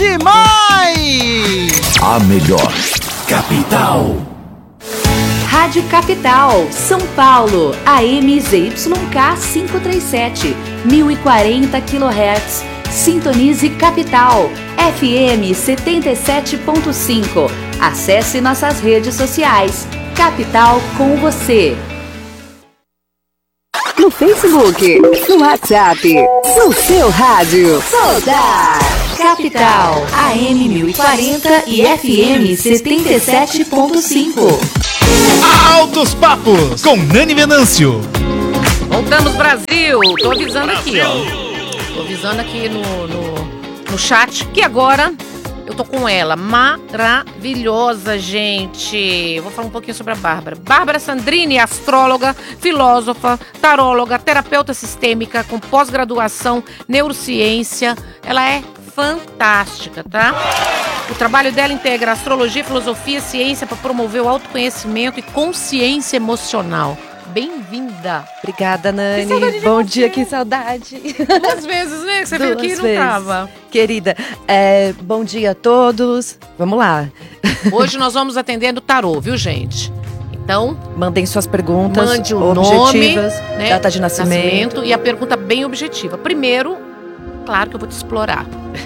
demais! A melhor capital. Rádio Capital, São Paulo, AM ZYK 537, 1040 kHz. Sintonize Capital, FM 77.5. Acesse nossas redes sociais. Capital com você. No Facebook, no WhatsApp, no seu rádio. Toda Capital, AM 1040 e FM 77.5. Altos Papos, com Nani Venâncio. Voltamos, Brasil. Tô avisando aqui, ó. Tô avisando aqui no chat que agora eu tô com ela. Maravilhosa, gente. Vou falar um pouquinho sobre a Bárbara. Bárbara Sandrini, astróloga, filósofa, taróloga, terapeuta sistêmica com pós-graduação, neurociência. Ela é fantástica, tá? O trabalho dela integra astrologia, filosofia, ciência para promover o autoconhecimento e consciência emocional. Bem-vinda. Obrigada, Nani. Bom dia, que saudade. 2 vezes, né? Que você veio aqui e não tava. Querida, bom dia a todos. Vamos lá. Hoje nós vamos atender no tarô, viu, gente? Então, mandem suas perguntas. Mande o objetivas, nome, né, data de nascimento. E a pergunta bem objetiva. Primeiro, claro que eu vou te explorar.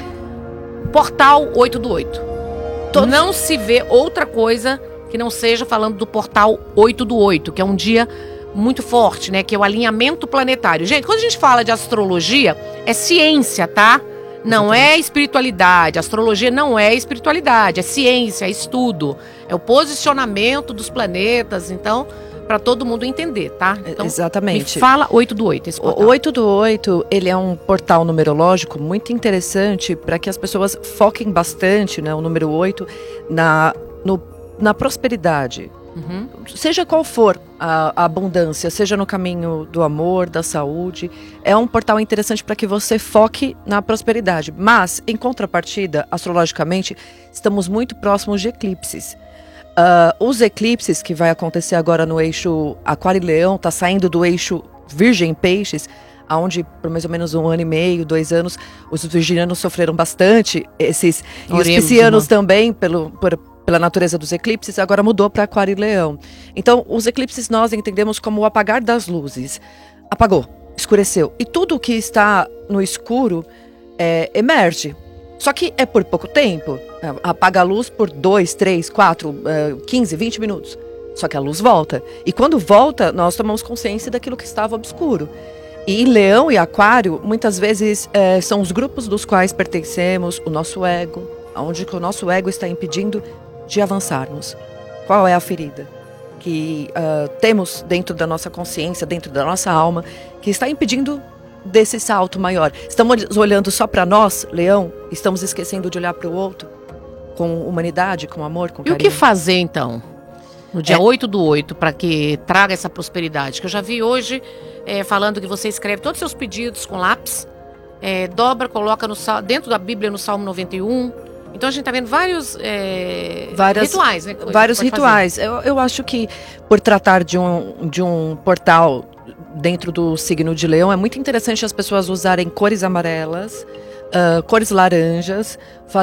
Portal 8 do 8. Não se vê outra coisa que não seja falando do portal 8 do 8, que é um dia muito forte, né? Que é o alinhamento planetário. Gente, quando a gente fala de astrologia, é ciência, tá? Não é espiritualidade. Astrologia não é espiritualidade, é ciência, é estudo. É o posicionamento dos planetas, então, para todo mundo entender, tá? Então, exatamente. Me fala 8 do 8, esse portal. O 8 do 8, ele é um portal numerológico muito interessante para que as pessoas foquem bastante, né? O número 8, na prosperidade. Uhum. Seja qual for a abundância, seja no caminho do amor, da saúde, é um portal interessante para que você foque na prosperidade. Mas, em contrapartida, astrologicamente, estamos muito próximos de eclipses. Os eclipses que vai acontecer agora no eixo Aquário e Leão, está saindo do eixo Virgem Peixes, onde por mais ou menos 1 ano e meio, 2 anos, os virginianos sofreram bastante, e os piscianos também, pela natureza dos eclipses, agora mudou para Aquário e Leão. Então, os eclipses nós entendemos como o apagar das luzes. Apagou, escureceu. E tudo que está no escuro emerge. Só que é por pouco tempo. Apaga a luz por 2, 3, 4, 15, 20 minutos. Só que a luz volta. E quando volta, nós tomamos consciência daquilo que estava obscuro. E Leão e Aquário, muitas vezes, são os grupos dos quais pertencemos, o nosso ego, onde que o nosso ego está impedindo de avançarmos. Qual é a ferida que temos dentro da nossa consciência, dentro da nossa alma, que está impedindo desse salto maior? Estamos olhando só para nós, Leão, estamos esquecendo de olhar para o outro, com humanidade, com amor, com carinho. E o que fazer, então, no dia 8 do 8, para que traga essa prosperidade? Que eu já vi hoje, falando que você escreve todos os seus pedidos com lápis, dobra, coloca dentro da Bíblia no Salmo 91. Então a gente está vendo vários rituais, né? Vários rituais. Eu acho que por tratar de um portal dentro do signo de Leão, é muito interessante as pessoas usarem cores amarelas, cores laranjas,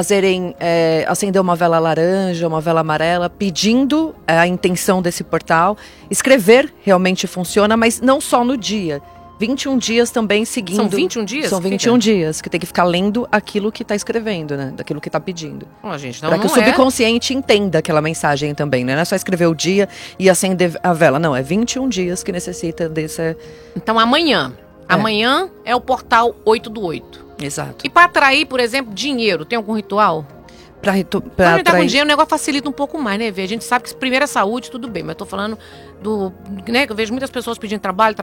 acender uma vela laranja, uma vela amarela, pedindo a intenção desse portal. Escrever realmente funciona, mas não só no dia. 21 dias também seguindo. São 21 dias? São 21 dias, que tem que ficar lendo aquilo que está escrevendo, né? Daquilo que está pedindo. Para que o subconsciente entenda aquela mensagem também, né? Não é só escrever o dia e acender a vela. Não, é 21 dias que necessita desse... Então amanhã. Amanhã é o portal 8 do 8. Exato. E para atrair, por exemplo, dinheiro, tem algum ritual? Pra quando a gente tá com dinheiro, o negócio facilita um pouco mais, né, Vê? A gente sabe que primeiro é saúde, tudo bem. Mas tô falando né, que eu vejo muitas pessoas pedindo trabalho.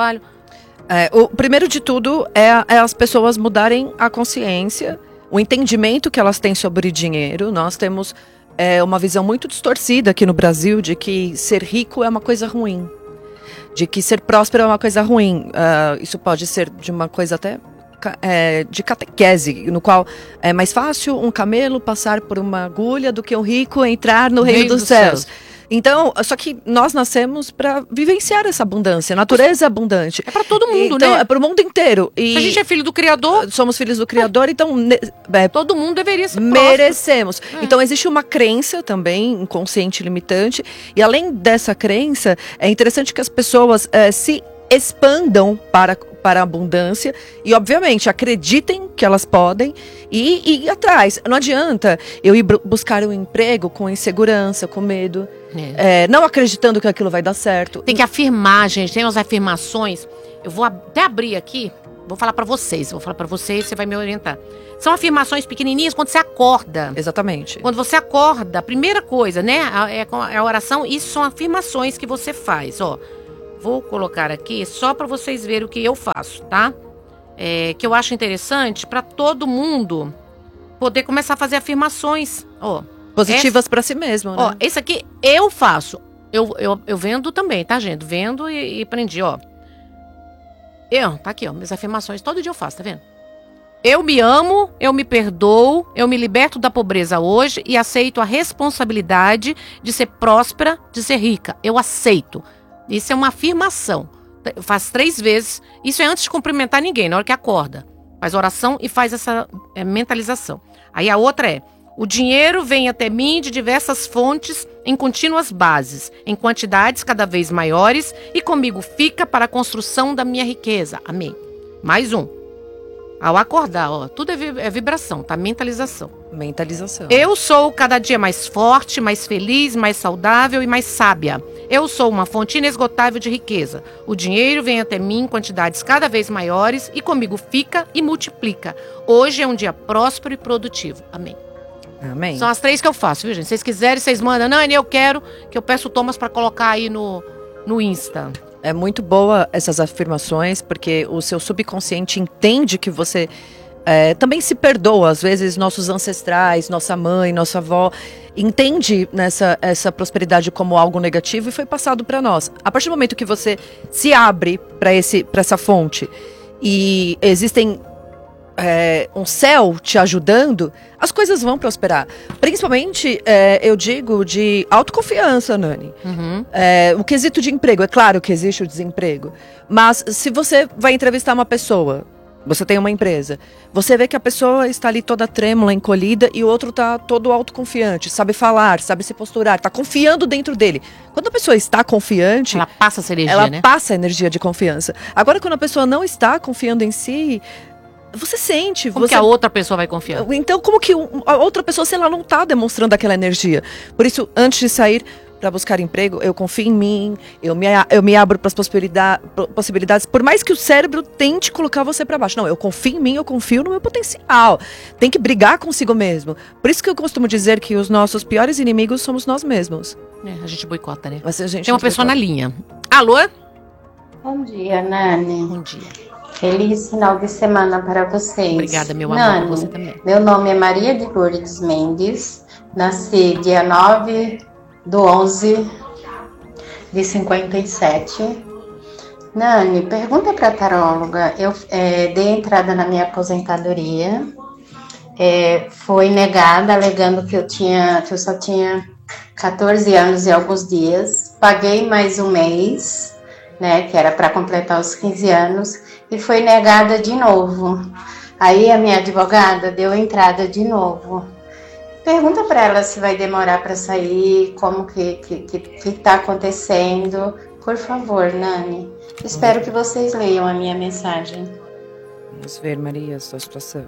O primeiro de tudo é as pessoas mudarem a consciência, o entendimento que elas têm sobre dinheiro. Nós temos uma visão muito distorcida aqui no Brasil de que ser rico é uma coisa ruim, de que ser próspero é uma coisa ruim. Isso pode ser de uma coisa até de catequese, no qual é mais fácil um camelo passar por uma agulha do que um rico entrar no reino dos céus. Então, só que nós nascemos para vivenciar essa abundância. A natureza é abundante. É pra todo mundo, então, né? É pro mundo inteiro. E Se a gente é filho do Criador, somos filhos do Criador, então todo mundo deveria ser merecemos. Então, existe uma crença também, inconsciente limitante. E além dessa crença, é interessante que as pessoas se expandam para a abundância e, obviamente, acreditem que elas podem e ir atrás. Não adianta eu ir buscar um emprego com insegurança, com medo, não acreditando que aquilo vai dar certo. Tem que afirmar, gente. Tem umas afirmações. Eu vou até abrir aqui, vou falar pra vocês. Você vai me orientar. São afirmações pequenininhas quando você acorda. Exatamente. Quando você acorda, a primeira coisa, né? É a oração. Isso são afirmações que você faz, ó. Vou colocar aqui só para vocês verem o que eu faço, tá? Que eu acho interessante para todo mundo poder começar a fazer afirmações, ó. Positivas para si mesmo, né? Ó, esse aqui eu faço. Eu vendo também, tá, gente? Vendo e aprendi, ó. Tá aqui, ó, minhas afirmações. Todo dia eu faço, tá vendo? Eu me amo, eu me perdoo, eu me liberto da pobreza hoje e aceito a responsabilidade de ser próspera, de ser rica. Eu aceito. Isso é uma afirmação. Faz 3 vezes. Isso é antes de cumprimentar ninguém, na hora que acorda. Faz oração e faz essa mentalização. Aí a outra é: o dinheiro vem até mim de diversas fontes em contínuas bases, em quantidades cada vez maiores e comigo fica para a construção da minha riqueza. Amém. Mais um. Ao acordar, ó, tudo é vibração, tá? Mentalização. Eu sou cada dia mais forte, mais feliz, mais saudável e mais sábia. Eu sou uma fonte inesgotável de riqueza. O dinheiro vem até mim em quantidades cada vez maiores e comigo fica e multiplica. Hoje é um dia próspero e produtivo. Amém. Amém. São as 3 que eu faço, viu, gente? Se vocês quiserem, vocês mandam. Nani, eu quero, que eu peço o Thomas pra colocar aí no Insta. É muito boa essas afirmações, porque o seu subconsciente entende que você também se perdoa. Às vezes, nossos ancestrais, nossa mãe, nossa avó, entende essa prosperidade como algo negativo e foi passado para nós. A partir do momento que você se abre para essa fonte e existem um céu te ajudando, as coisas vão prosperar. Principalmente, eu digo, de autoconfiança, Nani. Uhum. O quesito de emprego, é claro que existe o desemprego, mas se você vai entrevistar uma pessoa, você tem uma empresa, você vê que a pessoa está ali toda trêmula, encolhida, e o outro está todo autoconfiante, sabe falar, sabe se posturar, está confiando dentro dele. Quando a pessoa está confiante, ela passa essa energia, ela né? passa a energia de confiança. Agora, quando a pessoa não está confiando em si, você sente. Como que a outra pessoa vai confiar? Então, como que a outra pessoa, se ela não está demonstrando aquela energia? Por isso, antes de sair para buscar emprego, eu confio em mim, eu me abro para as possibilidades, por mais que o cérebro tente colocar você para baixo. Não, eu confio em mim, eu confio no meu potencial. Tem que brigar consigo mesmo. Por isso que eu costumo dizer que os nossos piores inimigos somos nós mesmos. A gente boicota, né? Mas a gente tem uma pessoa na linha. Alô? Bom dia, Nani. Bom dia. Feliz final de semana para vocês. Obrigada, meu amor, Nani, você também. Meu nome é Maria de Lourdes Mendes. Nasci dia 9/12/57. Nani, pergunta para a taróloga. Eu dei entrada na minha aposentadoria. Foi negada, alegando que eu só tinha 14 anos e alguns dias. Paguei mais um mês, né, que era para completar os 15 anos. E foi negada de novo. Aí a minha advogada deu entrada de novo. Pergunta para ela se vai demorar para sair, como que tá acontecendo. Por favor, Nani. Espero que vocês leiam a minha mensagem. Vamos ver, Maria, a sua situação.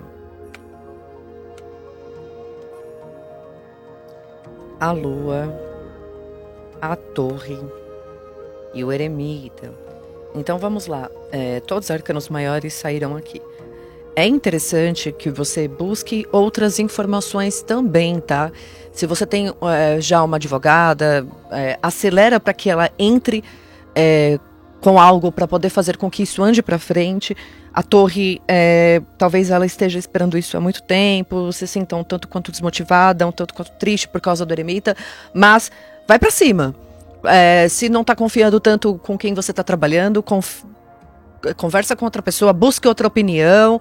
A Lua, a Torre e o Eremita. Então vamos lá, todos os arcanos maiores saíram aqui. É interessante que você busque outras informações também, tá? Se você tem já uma advogada, acelera para que ela entre com algo para poder fazer com que isso ande para frente. A Torre, talvez ela esteja esperando isso há muito tempo, se sinta um tanto quanto desmotivada, um tanto quanto triste por causa do Eremita, mas vai para cima. Se não está confiando tanto com quem você está trabalhando, conversa com outra pessoa, busque outra opinião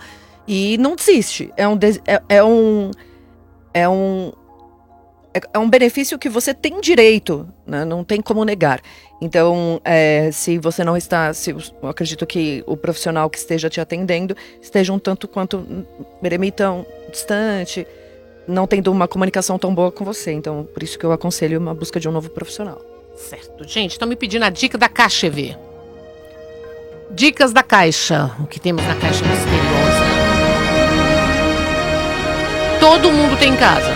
é um benefício que você tem direito, né? Não tem como negar. Então, se você não está, eu acredito que o profissional que esteja te atendendo esteja um tanto quanto eremita distante, não tendo uma comunicação tão boa com você. Então, por isso que eu aconselho uma busca de um novo profissional. Certo. Gente, estão me pedindo a dica da Caixa EV. Dicas da Caixa. O que temos na Caixa misteriosa? Todo mundo tem casa.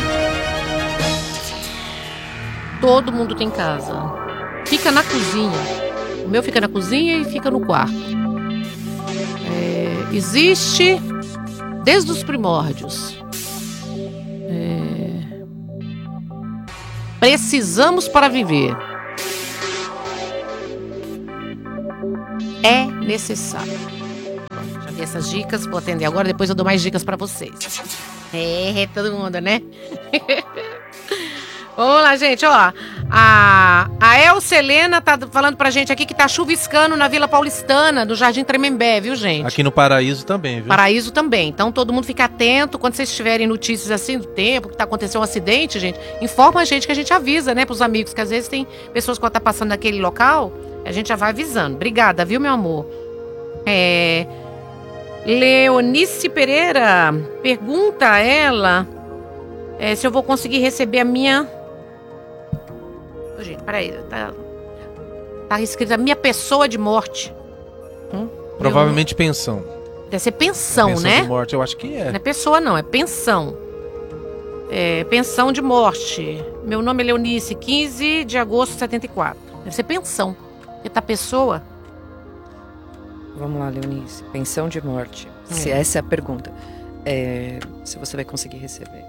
Todo mundo tem casa. Fica na cozinha. O meu fica na cozinha e fica no quarto. Existe desde os primórdios. Precisamos para viver. É necessário. Já dei essas dicas, vou atender agora, depois eu dou mais dicas para vocês. Todo mundo, né? Vamos lá, gente, ó. A Elcia Helena tá falando pra gente aqui que tá chuviscando na Vila Paulistana, do Jardim Tremembé, viu, gente? Aqui no Paraíso também, viu? Paraíso também. Então, todo mundo fica atento. Quando vocês tiverem notícias assim do tempo, que tá acontecendo um acidente, gente, informa a gente que a gente avisa, né, pros amigos, que às vezes tem pessoas que tá passando naquele local, a gente já vai avisando. Obrigada, viu, meu amor? Leonice Pereira pergunta a ela se eu vou conseguir receber a minha... Gente, peraí, tá escrito a minha pessoa de morte. Provavelmente pensão. Deve ser pensão, né? De morte, eu acho que é. Não é pessoa, não, é pensão. Pensão de morte. Meu nome é Leonice, 15 de agosto de 74. Deve ser pensão. Porque tá pessoa. Vamos lá, Leonice. Pensão de morte. Se essa é a pergunta. Se você vai conseguir receber.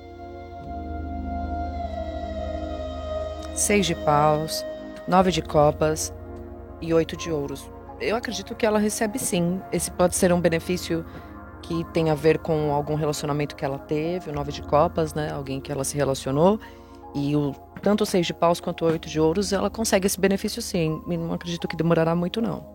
6 de paus, 9 de copas e 8 de ouros. Eu acredito que ela recebe sim. Esse pode ser um benefício que tem a ver com algum relacionamento que ela teve, o 9 de copas, né? Alguém que ela se relacionou. E tanto o 6 de paus quanto o 8 de ouros, ela consegue esse benefício sim. E não acredito que demorará muito, não.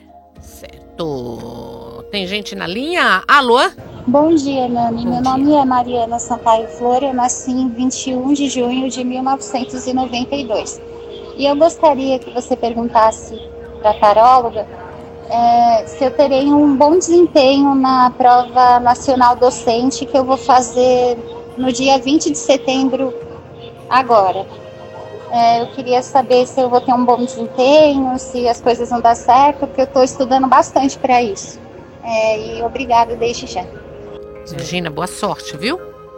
Certo. Tem gente na linha? Alô? Bom dia, Nani. Meu nome é Mariana Sampaio Flor. Eu nasci em 21 de junho de 1992. E eu gostaria que você perguntasse para a taróloga se eu terei um bom desempenho na prova nacional docente que eu vou fazer no dia 20 de setembro agora. Eu queria saber se eu vou ter um bom desempenho, se as coisas vão dar certo, porque eu estou estudando bastante para isso. E obrigada desde já. Regina, boa sorte, viu?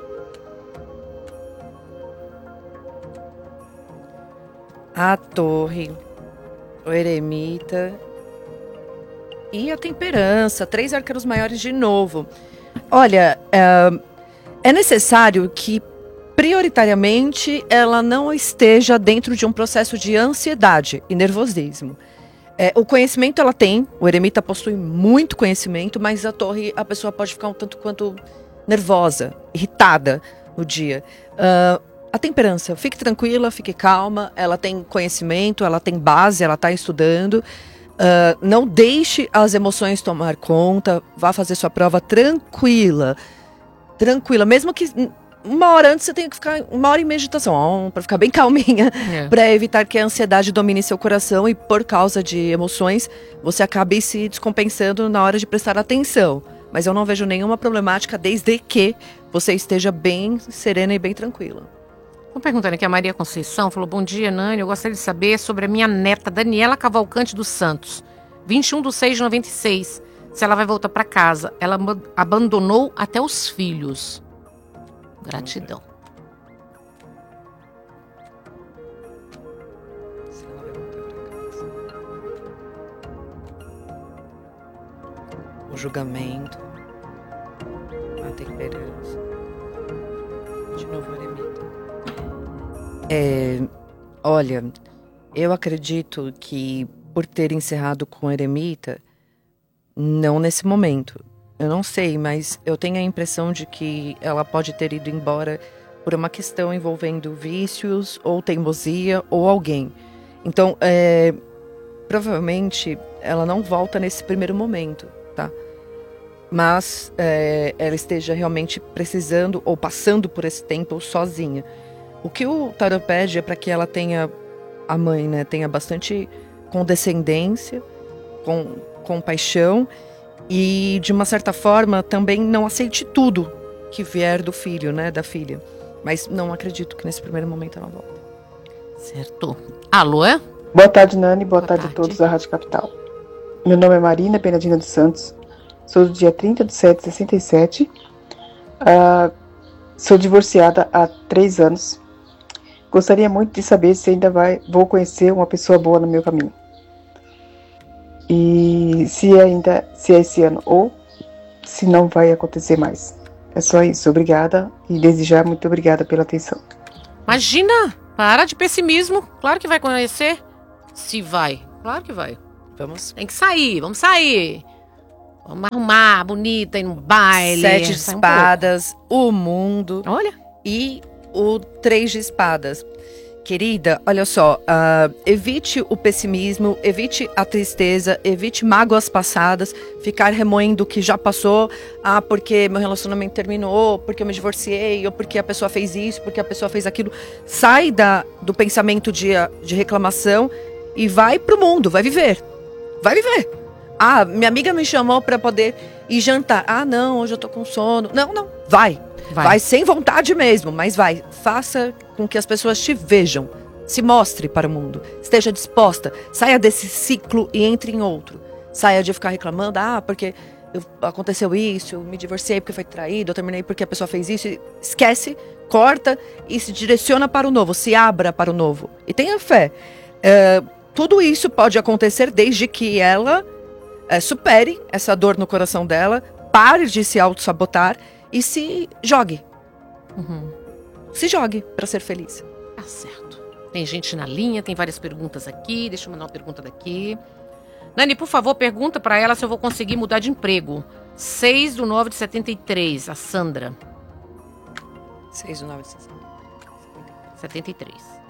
A torre, o eremita e a temperança, 3 arcanos maiores de novo. Olha, é necessário que prioritariamente ela não esteja dentro de um processo de ansiedade e nervosismo. O conhecimento ela tem, o eremita possui muito conhecimento, mas a torre a pessoa pode ficar um tanto quanto nervosa, irritada no dia. A temperança, fique tranquila, fique calma, ela tem conhecimento, ela tem base, ela está estudando. Não deixe as emoções tomar conta, vá fazer sua prova tranquila, mesmo que 1 hora antes você tenha que ficar 1 hora em meditação, para ficar bem calminha, para evitar que a ansiedade domine seu coração e por causa de emoções você acabe se descompensando na hora de prestar atenção. Mas eu não vejo nenhuma problemática desde que você esteja bem serena e bem tranquila. Estou perguntando aqui, a Maria Conceição falou: bom dia, Nani, eu gostaria de saber sobre a minha neta Daniela Cavalcante dos Santos, 21/6/96, se ela vai voltar para casa. Ela abandonou até os filhos. Gratidão. O julgamento, a temperança, de novo o eremita. Olha, eu acredito que por ter encerrado com o eremita, não nesse momento. Eu não sei, mas eu tenho a impressão de que ela pode ter ido embora por uma questão envolvendo vícios, ou teimosia, ou alguém. Então, provavelmente, ela não volta nesse primeiro momento, tá? Mas ela esteja realmente precisando, ou passando por esse tempo sozinha. O que o tarot pede é para que ela tenha, a mãe, né, tenha bastante condescendência, compaixão e, de uma certa forma, também não aceite tudo que vier do filho, né, da filha. Mas não acredito que nesse primeiro momento ela volta. Certo. Alô, é? Boa tarde, Nani. Boa tarde a todos da Rádio Capital. Meu nome é Marina Benedina dos Santos. Sou do dia 30/7/67. Sou divorciada há 3 anos. Gostaria muito de saber se ainda vou conhecer uma pessoa boa no meu caminho. E se é esse ano ou se não vai acontecer mais. É só isso. Obrigada e desde já muito obrigada pela atenção. Imagina! Para de pessimismo. Claro que vai conhecer. Se vai. Claro que vai. Tem que sair. Vamos sair. Vamos arrumar, bonita, ir no baile. 7 de espadas, o mundo. Olha. E o 3 de espadas. Querida, olha só, evite o pessimismo, evite a tristeza, evite mágoas passadas, ficar remoendo o que já passou, porque meu relacionamento terminou, porque eu me divorciei, ou porque a pessoa fez isso, porque a pessoa fez aquilo. Sai do pensamento de reclamação e vai pro mundo, vai viver. Vai viver. Minha amiga me chamou para poder ir jantar. Não, hoje eu tô com sono. Não, vai. Vai sem vontade mesmo, mas vai. Faça com que as pessoas te vejam. Se mostre para o mundo. Esteja disposta. Saia desse ciclo e entre em outro. Saia de ficar reclamando. Porque aconteceu isso, eu me divorciei porque foi traído, eu terminei porque a pessoa fez isso. Esquece, corta e se direciona para o novo. Se abra para o novo. E tenha fé. Tudo isso pode acontecer desde que ela supere essa dor no coração dela, pare de se auto-sabotar e se jogue. Se jogue para ser feliz. Tá certo. Tem gente na linha, tem várias perguntas aqui. Deixa eu mandar uma pergunta daqui. Nani, por favor, pergunta para ela se eu vou conseguir mudar de emprego. 6/9/73, a Sandra. 6/9/73.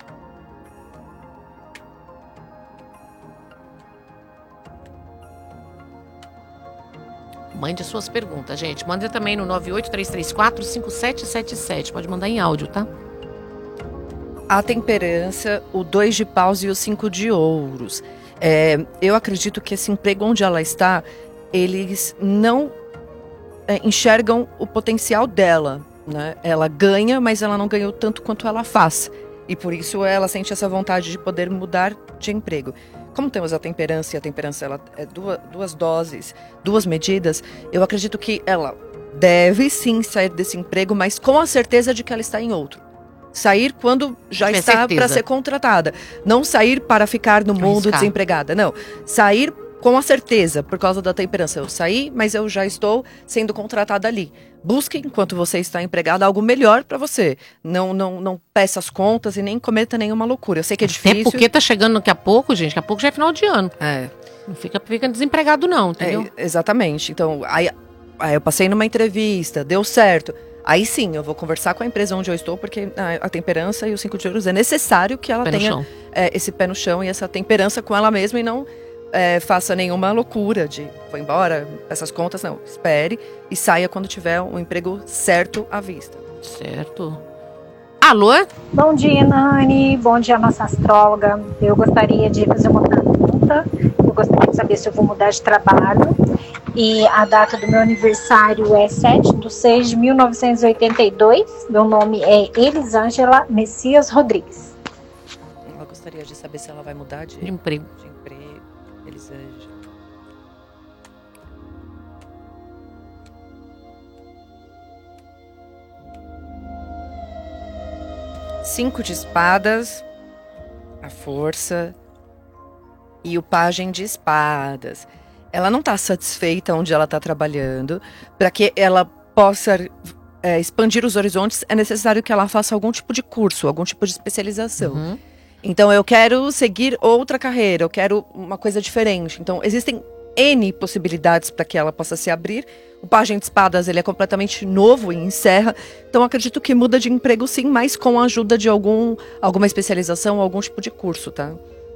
Mande suas perguntas, gente. Manda também no 98334-5777. Pode mandar em áudio, tá? A temperança, o 2 de paus e o 5 de ouros. Eu acredito que esse emprego onde ela está, eles não enxergam o potencial dela, né? Ela ganha, mas ela não ganhou tanto quanto ela faz. E por isso ela sente essa vontade de poder mudar de emprego. Como temos a temperança, e a temperança ela é duas doses, 2 medidas, eu acredito que ela deve sim sair desse emprego, mas com a certeza de que ela está em outro. Sair quando já está para ser contratada. Não sair para ficar no mundo desempregada, não. Sair com a certeza, por causa da temperança. Eu saí, mas eu já estou sendo contratada ali. Busque, enquanto você está empregada, algo melhor para você. Não peça as contas e nem cometa nenhuma loucura. Eu sei que é difícil. Até porque tá chegando daqui a pouco, gente. Daqui a pouco já é final de ano. Não fica desempregado não, entendeu? Exatamente. Então, aí eu passei numa entrevista, deu certo. Aí sim, eu vou conversar com a empresa onde eu estou, porque a temperança e os 5 de ouros é necessário que ela tenha esse pé no chão e essa temperança com ela mesma e não faça nenhuma loucura de vou embora, essas contas, não. Espere e saia quando tiver um emprego certo à vista. Certo. Alô? Bom dia, Nani. Bom dia, nossa astróloga. Eu gostaria de fazer uma pergunta. Eu gostaria de saber se eu vou mudar de trabalho. E a data do meu aniversário é 7/6/1982. Meu nome é Elisângela Messias Rodrigues. Eu gostaria de saber se ela vai mudar de emprego. Elisângela. Cinco de espadas, a força e o pajem de espadas. Ela não está satisfeita onde ela está trabalhando. Para que ela possa expandir os horizontes, é necessário que ela faça algum tipo de curso, algum tipo de especialização. Então, eu quero seguir outra carreira, eu quero uma coisa diferente. Então, existem N possibilidades para que ela possa se abrir. O pajem de espadas, ele é completamente novo e encerra. Então, acredito que muda de emprego sim, mas com a ajuda de alguma especialização, algum tipo de curso, tá?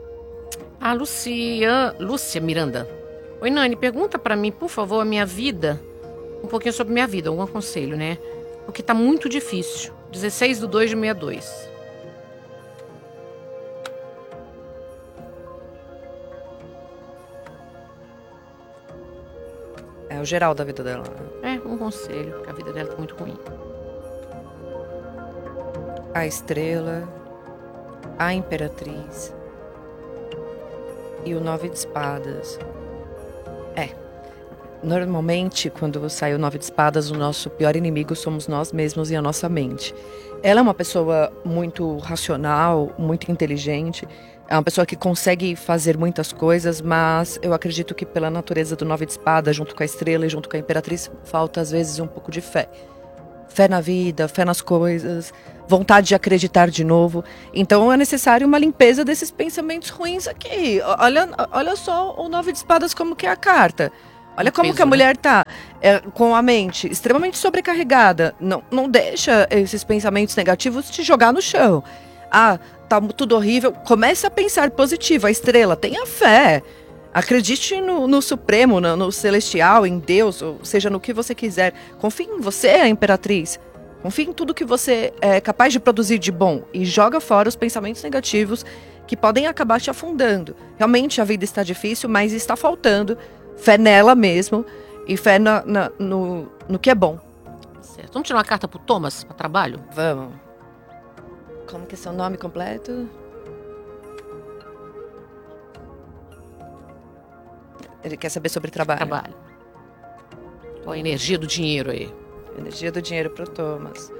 Lúcia Miranda. Oi, Nani, pergunta para mim, por favor, a minha vida. Um pouquinho sobre minha vida, algum conselho, né? Porque tá muito difícil. 16/2/62. É o geral da vida dela. É, um conselho, porque a vida dela tá muito ruim. A estrela, a imperatriz e o 9 de espadas. Normalmente, quando sai o 9 de espadas, o nosso pior inimigo somos nós mesmos e a nossa mente. Ela é uma pessoa muito racional, muito inteligente. É uma pessoa que consegue fazer muitas coisas, mas eu acredito que pela natureza do 9 de espadas, junto com a estrela e junto com a imperatriz, falta às vezes um pouco de fé. Fé na vida, fé nas coisas, vontade de acreditar de novo. Então é necessário uma limpeza desses pensamentos ruins aqui. Olha só o 9 de espadas como que é a carta. Olha como que a mulher tá com a mente extremamente sobrecarregada. Não deixa esses pensamentos negativos te jogar no chão. Ah, tá tudo horrível. Comece a pensar positivo. A estrela, tenha fé. Acredite no Supremo, no Celestial, em Deus, ou seja, no que você quiser. Confie em você, a imperatriz. Confie em tudo que você é capaz de produzir de bom. E joga fora os pensamentos negativos que podem acabar te afundando. Realmente a vida está difícil, mas está faltando fé nela mesmo e fé no que é bom. Certo. Vamos tirar uma carta pro Thomas, para trabalho? Vamos. Como que é seu nome completo? Ele quer saber sobre trabalho. Qual a energia do dinheiro aí? Energia do dinheiro pro Thomas.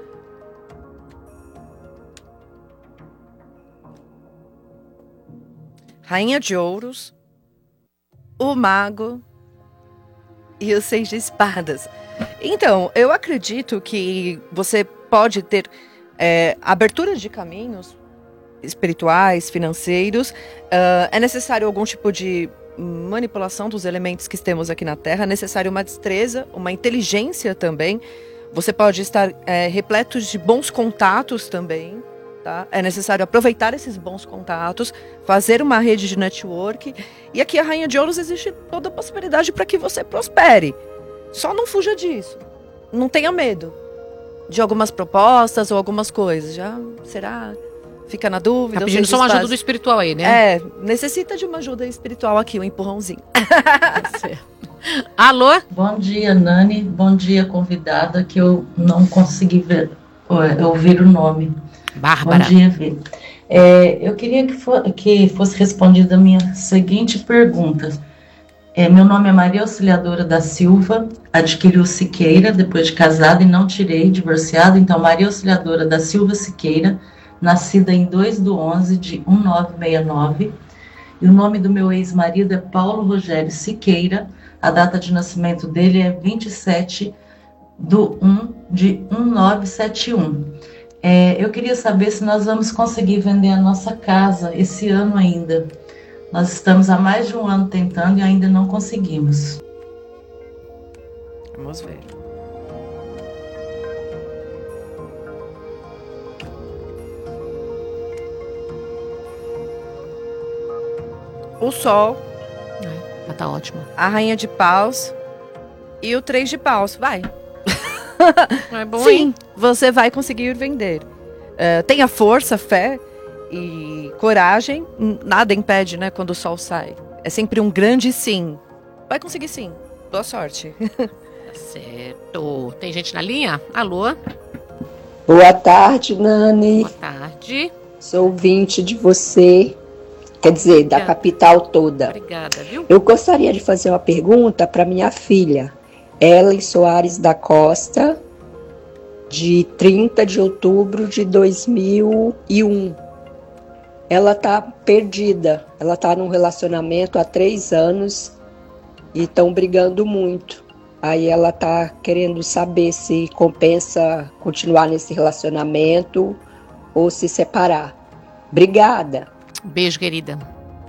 Rainha de Ouros, o Mago e o 6 de Espadas. Então, eu acredito que você pode ter aberturas de caminhos espirituais, financeiros. É necessário algum tipo de manipulação dos elementos que temos aqui na Terra. É necessário uma destreza, uma inteligência também. Você pode estar repleto de bons contatos também. Tá? É necessário aproveitar esses bons contatos, fazer uma rede de network. E aqui a Rainha de Ouros existe toda a possibilidade para que você prospere. Só não fuja disso. Não tenha medo de algumas propostas ou algumas coisas. Já será? Fica na dúvida. Tá pedindo só uma ajuda do espiritual aí, né? Necessita de uma ajuda espiritual aqui, um empurrãozinho. Alô? Bom dia, Nani. Bom dia, convidada, que eu não consegui ouvir o nome. Bárbara. Bom dia, Vê. Eu queria que fosse respondida a minha seguinte pergunta. Meu nome é Maria Auxiliadora da Silva, adquiri o Siqueira depois de casada e não tirei, divorciada. Então, Maria Auxiliadora da Silva Siqueira, nascida em 2/11 de 1969. E o nome do meu ex-marido é Paulo Rogério Siqueira. A data de nascimento dele é 27/1 de 1971. Eu queria saber se nós vamos conseguir vender a nossa casa esse ano ainda. Nós estamos há mais de um ano tentando e ainda não conseguimos. Vamos ver. O Sol. Tá ótimo. A Rainha de Paus e o 3 de Paus. Vai. É bom, sim, hein? você vai conseguir vender. Tenha força, fé e coragem. Nada impede, né, quando o sol sai. É sempre um grande sim. Vai conseguir sim. Boa sorte. Certo. Tem gente na linha? Alô? Boa tarde, Nani. Boa tarde. Sou ouvinte de você. Quer dizer, da capital toda. Obrigada, viu? Eu gostaria de fazer uma pergunta para minha filha, Ellen Soares da Costa, de 30 de outubro de 2001. Ela tá perdida. Ela tá num relacionamento há 3 anos e estão brigando muito. Aí ela tá querendo saber se compensa continuar nesse relacionamento ou se separar. Obrigada. Beijo, querida.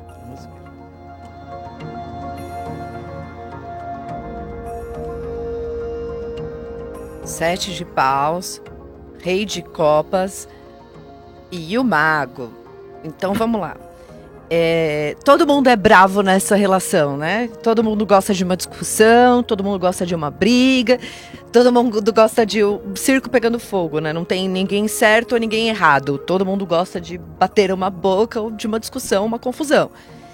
Sete de Paus, Rei de Copas e o Mago. Então vamos lá. Todo mundo é bravo nessa relação, né? Todo mundo gosta de uma discussão, todo mundo gosta de uma briga, todo mundo gosta de um circo pegando fogo, né? Não tem ninguém certo ou ninguém errado. Todo mundo gosta de bater uma boca ou de uma discussão, uma confusão.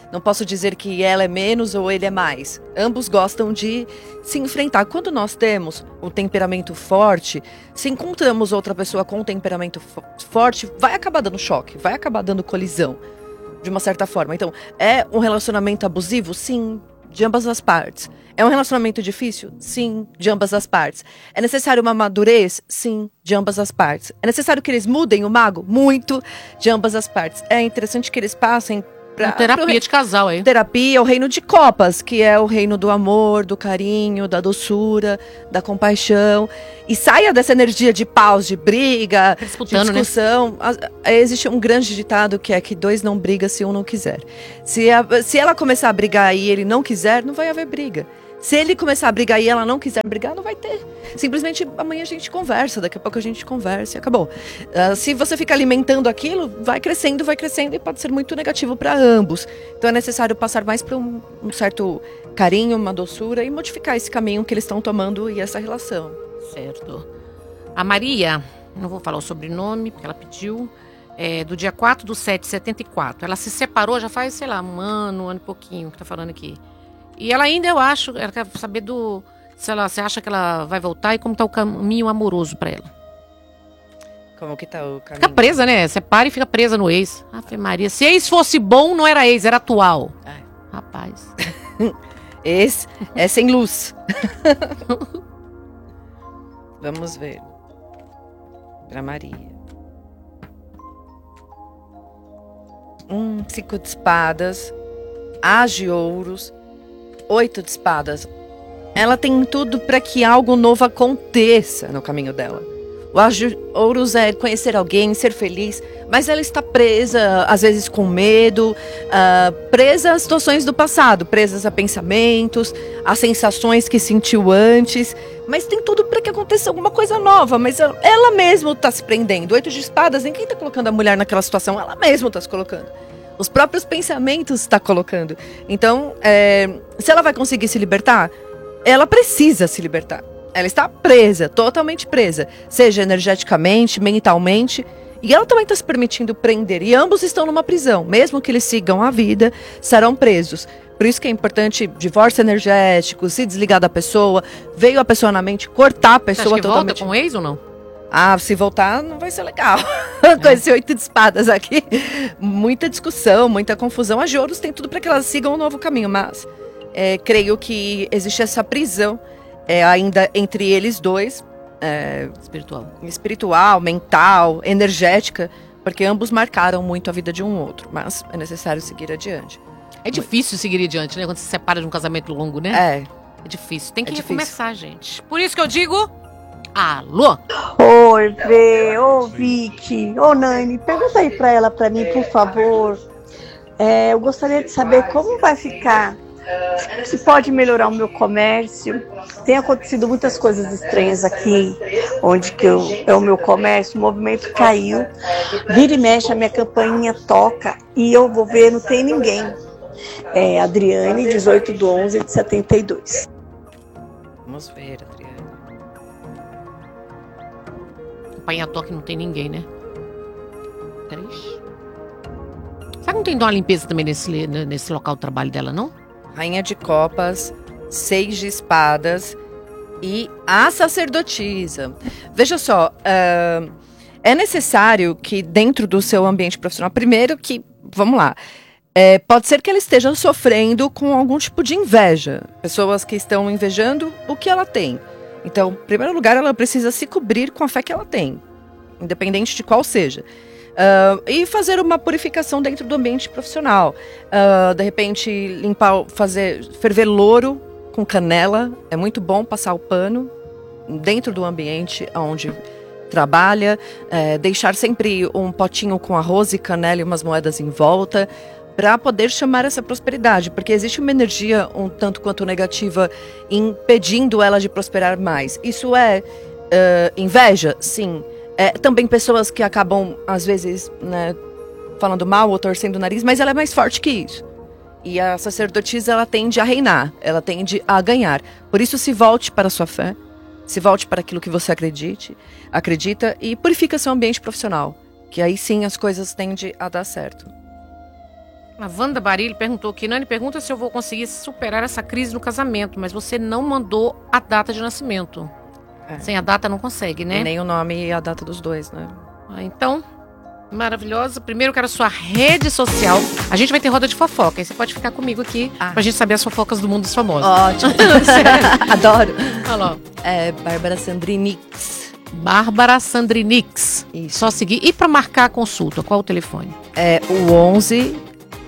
Não posso dizer que ela é menos ou ele é mais. Ambos gostam de se enfrentar. Quando nós temos um temperamento forte, se encontramos outra pessoa com um temperamento forte, vai acabar dando choque, vai acabar dando colisão, de uma certa forma. Então, é um relacionamento abusivo? Sim, de ambas as partes. É um relacionamento difícil? Sim, de ambas as partes. É necessário uma madurez? Sim, de ambas as partes. É necessário que eles mudem o mago? Muito, de ambas as partes. É interessante que eles passem pra terapia de casal, aí. Terapia, o reino de copas, que é o reino do amor, do carinho, da doçura, da compaixão. E saia dessa energia de paus, de briga, de discussão. Né? Existe um grande ditado que é que dois não brigam se um não quiser. Se ela começar a brigar e ele não quiser, não vai haver briga. Se ele começar a brigar e ela não quiser brigar, não vai ter. Simplesmente amanhã a gente conversa, daqui a pouco a gente conversa e acabou. Se você fica alimentando aquilo, vai crescendo e pode ser muito negativo para ambos. Então é necessário passar mais para um certo carinho, uma doçura e modificar esse caminho que eles estão tomando e essa relação. Certo. A Maria, não vou falar o sobrenome, porque ela pediu, do dia 4/7/74. Ela se separou já faz, sei lá, um ano e pouquinho, que tá falando aqui. E ela ainda, eu acho, ela quer saber se você acha que ela vai voltar e como tá o caminho amoroso pra ela. Como que tá o caminho? Fica presa, né? Separa e fica presa no ex. Ave Maria. Se ex fosse bom, não era ex, era atual. Ai. Rapaz. Ex é sem luz. Vamos ver. Pra Maria. 5 de espadas. As de ouros. 8 de espadas. Ela tem tudo para que algo novo aconteça no caminho dela. O As de ouros é conhecer alguém, ser feliz, mas ela está presa, às vezes com medo, presa a situações do passado, presas a pensamentos, a sensações que sentiu antes, mas tem tudo para que aconteça alguma coisa nova, mas ela mesma está se prendendo. 8 de espadas, ninguém está colocando a mulher naquela situação, ela mesma está se colocando. Os próprios pensamentos está colocando. Então, se ela vai conseguir se libertar, ela precisa se libertar. Ela está presa, totalmente presa. Seja energeticamente, mentalmente. E ela também está se permitindo prender. E ambos estão numa prisão. Mesmo que eles sigam a vida, serão presos. Por isso que é importante divórcio energético, se desligar da pessoa. Veio a pessoa na mente, cortar a pessoa. Você acha que totalmente. Volta com o ex ou não? Se voltar, não vai ser legal. Com esse 8 de espadas aqui. Muita discussão, muita confusão. As de ouros tem tudo para que elas sigam um novo caminho, mas creio que existe essa prisão ainda entre eles dois. Espiritual, mental, energética, porque ambos marcaram muito a vida de um outro. Mas é necessário seguir adiante. É difícil seguir adiante, né? Quando se separa de um casamento longo, né? É difícil. Tem que recomeçar, gente. Por isso que eu digo... Alô? Oi, Vê, Vicky, Nani, pergunta aí pra mim, por favor. Eu gostaria de saber como vai ficar, se pode melhorar o meu comércio. Tem acontecido muitas coisas estranhas aqui, onde é o meu comércio, o movimento caiu. Vira e mexe, a minha campainha toca e eu vou ver, não tem ninguém. Adriane, 18/11/72. Vamos ver, Adriane. Campainha toca e não tem ninguém, né? 3. Será que não tem de uma limpeza também nesse local de trabalho dela, não? Rainha de copas, 6 de espadas e a sacerdotisa. Veja só, é necessário que dentro do seu ambiente profissional, primeiro que, vamos lá, pode ser que ela esteja sofrendo com algum tipo de inveja. Pessoas que estão invejando o que ela tem. Então, em primeiro lugar, ela precisa se cobrir com a fé que ela tem, independente de qual seja. E fazer uma purificação dentro do ambiente profissional. De repente, ferver louro com canela. É muito bom passar o pano dentro do ambiente onde trabalha. Deixar sempre um potinho com arroz e canela e umas moedas em volta, para poder chamar essa prosperidade, porque existe uma energia um tanto quanto negativa impedindo ela de prosperar mais. Isso é inveja? Sim. Também pessoas que acabam, às vezes, né, falando mal ou torcendo o nariz, mas ela é mais forte que isso. E a sacerdotisa, ela tende a reinar, ela tende a ganhar. Por isso, se volte para a sua fé, se volte para aquilo que você acredita e purifica seu ambiente profissional, que aí sim as coisas tendem a dar certo. A Wanda Barilli perguntou aqui, Nani, pergunta se eu vou conseguir superar essa crise no casamento, mas você não mandou a data de nascimento. Sem a data não consegue, né? E nem o nome e a data dos dois, né? Então, maravilhosa. Primeiro eu quero a sua rede social. A gente vai ter roda de fofoca, aí você pode ficar comigo aqui pra gente saber as fofocas do mundo dos famosos. Ótimo. Adoro. Olha lá. É Bárbara Sandrinix. Bárbara Sandrinix. Isso. Só seguir. E pra marcar a consulta, qual o telefone? É o 11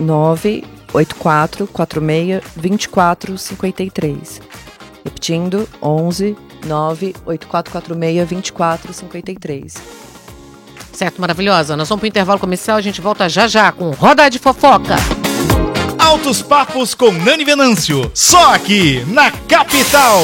984 46 24 53. Repetindo, 11 984 46 24 53. Certo, maravilhosa. Nós vamos pro intervalo comercial, a gente volta já já com Roda de Fofoca. Altos Papos com Nani Venâncio. Só aqui na Capital.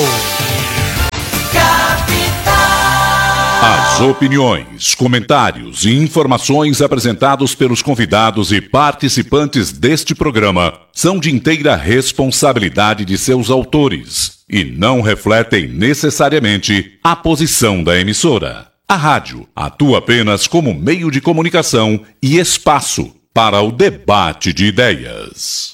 As opiniões, comentários e informações apresentados pelos convidados e participantes deste programa são de inteira responsabilidade de seus autores e não refletem necessariamente a posição da emissora. A rádio atua apenas como meio de comunicação e espaço para o debate de ideias.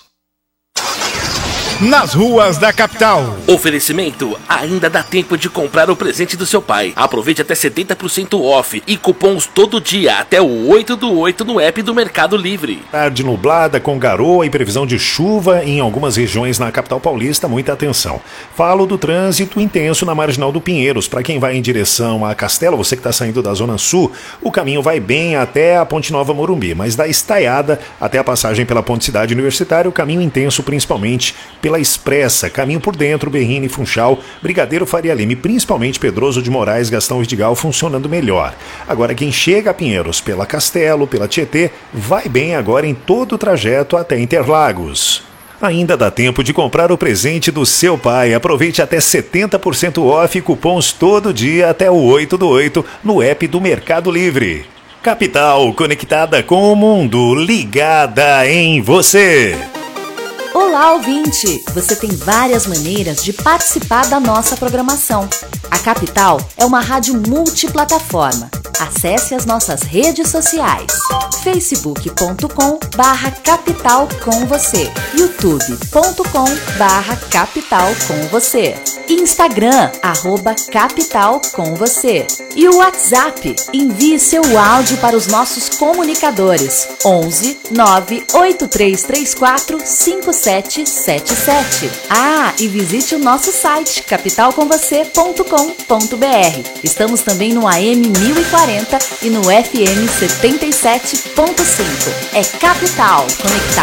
Nas ruas da capital. Oferecimento: ainda dá tempo de comprar o presente do seu pai. Aproveite até 70% off e cupons todo dia até o 8/8 no app do Mercado Livre. Tarde nublada com garoa e previsão de chuva em algumas regiões na capital paulista. Muita atenção. Falo do trânsito intenso na Marginal do Pinheiros. Para quem vai em direção a Castelo, você que está saindo da Zona Sul, o caminho vai bem até a Ponte Nova Morumbi, mas da Estaiada até a passagem pela Ponte Cidade Universitária, o caminho intenso principalmente pela Expressa, caminho por dentro, Berrini, Funchal, Brigadeiro Faria Lima e principalmente Pedroso de Moraes, Gastão Vidigal funcionando melhor. Agora quem chega a Pinheiros pela Castelo, pela Tietê, vai bem agora em todo o trajeto até Interlagos. Ainda dá tempo de comprar o presente do seu pai. Aproveite até 70% off e cupons todo dia até o 8/8 no app do Mercado Livre. Capital, conectada com o mundo, ligada em você. Olá, ouvinte! Você tem várias maneiras de participar da nossa programação. A Capital é uma rádio multiplataforma. Acesse as nossas redes sociais: facebook.com/capital com você, youtube.com/capital com você, Instagram @capital com você e o WhatsApp. Envie seu áudio para os nossos comunicadores 11 98334 5777. E visite o nosso site capitalcomvocê.com.br. Estamos também no AM 1040 e no FM 77.5. É Capital, conectado